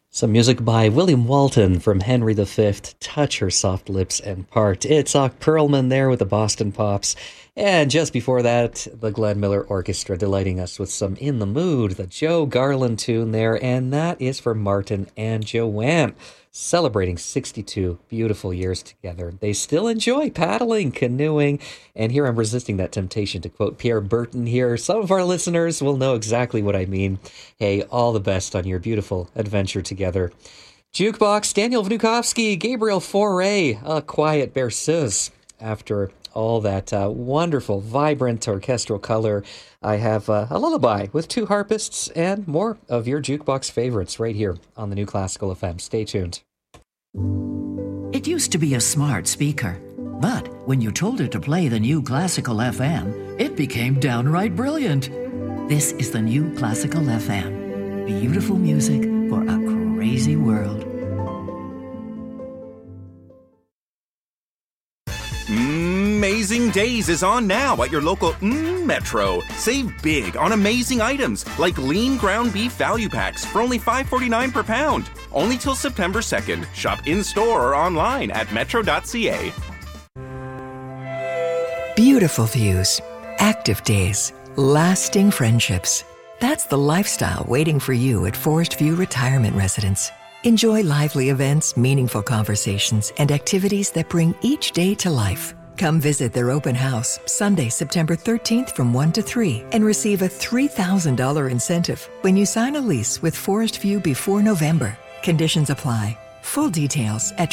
Some music by William Walton from Henry V, Touch Her Soft Lips and Part. It's Ock Perlman there with the Boston Pops. And just before that, the Glenn Miller Orchestra delighting us with some In the Mood, the Joe Garland tune there. And that is for Martin and Joanne, celebrating 62 beautiful years together. They still enjoy paddling, canoeing, and here I'm resisting that temptation to quote Pierre Berton here. Some of our listeners will know exactly what I mean. Hey, all the best on your beautiful adventure together. Jukebox, Daniel Vnukovsky, Gabriel Fauré, a quiet berceuse. After all that wonderful, vibrant orchestral color, I have a lullaby with two harpists and more of your jukebox favorites right here on the New Classical FM. Stay tuned. It used to be a smart speaker, but when you told it to play the New Classical FM, it became downright brilliant. This is the New Classical FM. Beautiful music for a crazy world. Amazing Days is on now at your local Metro. Save big on amazing items like lean ground beef value packs for only $5.49 per pound. Only till September 2nd. Shop in-store or online at metro.ca. Beautiful views, active days, lasting friendships. That's the lifestyle waiting for you at Forest View Retirement Residence. Enjoy lively events, meaningful conversations, and activities that bring each day to life. Come visit their open house Sunday, September 13th from 1 to 3 and receive a $3,000 incentive when you sign a lease with Forest View before November. Conditions apply. Full details at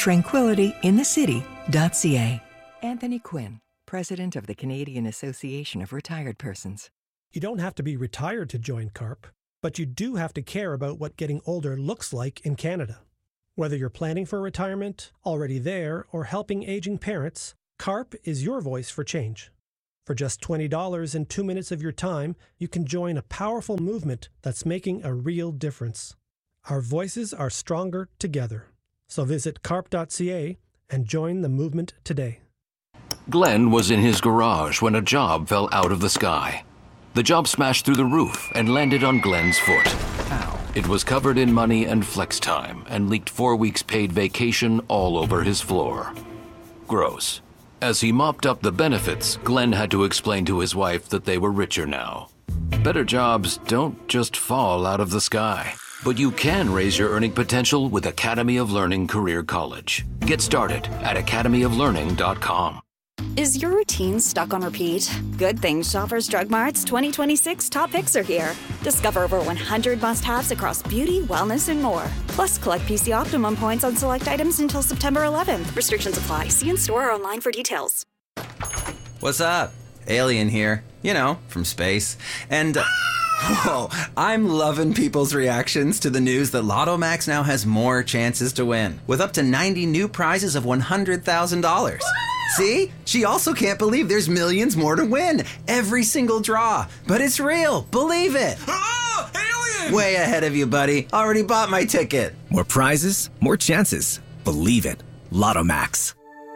tranquilityinthecity.ca. Anthony Quinn, President of the Canadian Association of Retired Persons. You don't have to be retired to join CARP, but you do have to care about what getting older looks like in Canada. Whether you're planning for retirement, already there, or helping aging parents, CARP is your voice for change. For just $20 and 2 minutes of your time, you can join a powerful movement that's making a real difference. Our voices are stronger together. So visit carp.ca and join the movement today. Glenn was in his garage when a job fell out of the sky. The job smashed through the roof and landed on Glenn's foot. Ow. It was covered in money and flex time and leaked 4 weeks paid vacation all over his floor. Gross. As he mopped up the benefits, Glenn had to explain to his wife that they were richer now. Better jobs don't just fall out of the sky, but you can raise your earning potential with Academy of Learning Career College. Get started at academyoflearning.com. Is your routine stuck on repeat? Good thing Shoppers Drug Mart's 2026 top picks are here. Discover over 100 must-haves across beauty, wellness, and more. Plus, collect PC Optimum points on select items until September 11th. Restrictions apply. See in-store or online for details. What's up? Alien here. You know, from space. And, whoa, I'm loving people's reactions to the news that Lotto Max now has more chances to win, with up to 90 new prizes of $100,000. See? She also can't believe there's millions more to win. Every single draw. But it's real. Believe it. Oh, alien! Way ahead of you, buddy. Already bought my ticket. More prizes, more chances. Believe it. Lotto Max.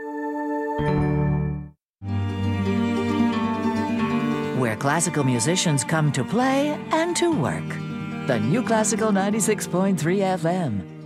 Where classical musicians come to play and to work. The New Classical 96.3 FM.